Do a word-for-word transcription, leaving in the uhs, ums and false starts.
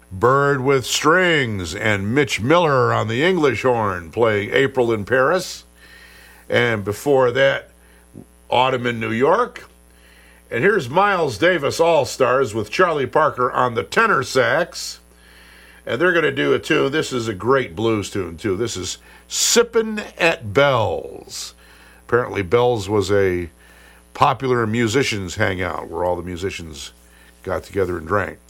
Bird with Strings and Mitch Miller on the English horn playing April in Paris. And before that, Autumn in New York. And here's Miles Davis All-Stars with Charlie Parker on the tenor sax. And they're going to do a tune. This is a great blues tune, too. This is Sippin' at Bell's. Apparently, Bell's was a popular musicians' hangout where all the musicians got together and drank.